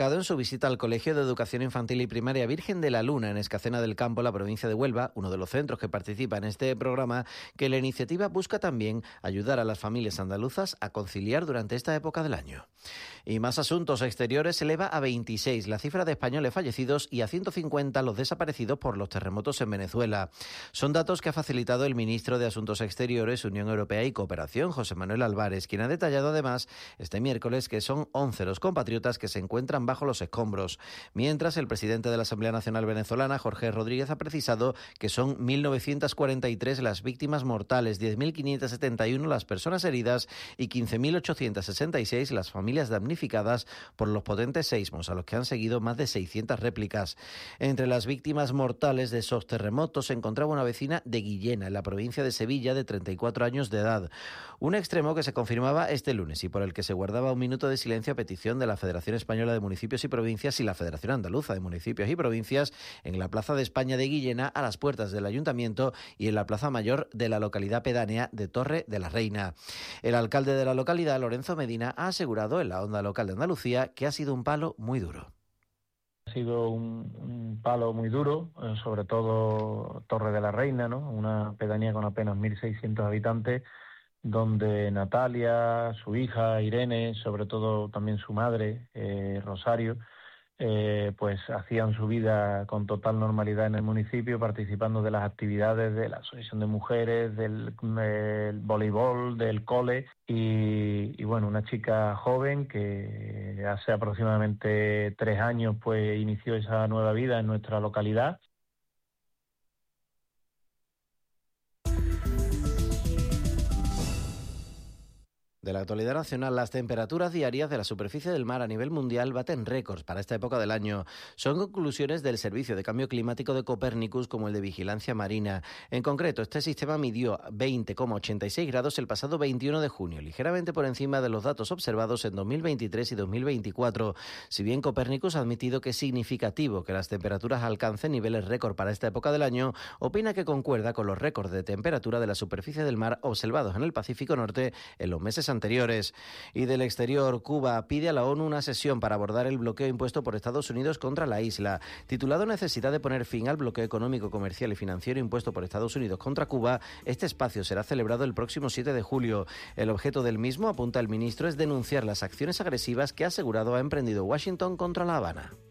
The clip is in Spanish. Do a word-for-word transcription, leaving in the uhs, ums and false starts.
destacado en su visita al Colegio de Educación Infantil y Primaria Virgen de la Luna en Escacena del Campo, la provincia de Huelva, uno de los centros que participa en este programa, que la iniciativa busca también ayudar a las familias andaluzas a conciliar durante esta época del año. Y más asuntos exteriores: se eleva a veintiséis la cifra de españoles fallecidos y a ciento cincuenta los desaparecidos por los terremotos en Venezuela. Son datos que ha facilitado el ministro de Asuntos Exteriores, Unión Europea y Cooperación, José Manuel Álvarez, quien ha detallado además este miércoles que son once los compatriotas que se encuentran bajo los escombros, mientras el presidente de la Asamblea Nacional Venezolana, Jorge Rodríguez, ha precisado que son mil novecientas cuarenta y tres las víctimas mortales, diez mil quinientas setenta y uno las personas heridas y quince mil ochocientas sesenta y seis las familias damnificadas por los potentes seísmos, a los que han seguido más de seiscientas réplicas. Entre las víctimas mortales de esos terremotos se encontraba una vecina de Guillena, en la provincia de Sevilla, de treinta y cuatro años de edad. Un extremo que se confirmaba este lunes y por el que se guardaba un minuto de silencio a petición de la Federación Española de Municipios y Provincias y la Federación Andaluza de Municipios y Provincias en la Plaza de España de Guillena, a las puertas del Ayuntamiento, y en la Plaza Mayor de la localidad pedánea de Torre de la Reina. El alcalde de la localidad, Lorenzo Medina, ha asegurado en la Onda Local de Andalucía que ha sido un palo muy duro. Ha sido un, un palo muy duro, eh, sobre todo Torre de la Reina, ¿no? Una pedanía con apenas mil seiscientos habitantes, donde Natalia, su hija Irene, sobre todo también su madre, eh, Rosario, eh, pues hacían su vida con total normalidad en el municipio, participando de las actividades de la Asociación de Mujeres, del el voleibol, del cole, y, y bueno, una chica joven que hace aproximadamente tres años pues inició esa nueva vida en nuestra localidad. De la actualidad nacional, las temperaturas diarias de la superficie del mar a nivel mundial baten récords para esta época del año. Son conclusiones del Servicio de Cambio Climático de Copérnicus, como el de Vigilancia Marina. En concreto, este sistema midió veinte coma ochenta y seis grados el pasado veintiuno de junio, ligeramente por encima de los datos observados en dos mil veintitrés y dos mil veinticuatro. Si bien Copérnicus ha admitido que es significativo que las temperaturas alcancen niveles récord para esta época del año, opina que concuerda con los récords de temperatura de la superficie del mar observados en el Pacífico Norte en los meses anteriores. Y del exterior, Cuba pide a la ONU una sesión para abordar el bloqueo impuesto por Estados Unidos contra la isla. Titulado Necesidad de poner fin al bloqueo económico, comercial y financiero impuesto por Estados Unidos contra Cuba, este espacio será celebrado el próximo siete de julio. El objeto del mismo, apunta el ministro, es denunciar las acciones agresivas que ha asegurado ha emprendido Washington contra La Habana.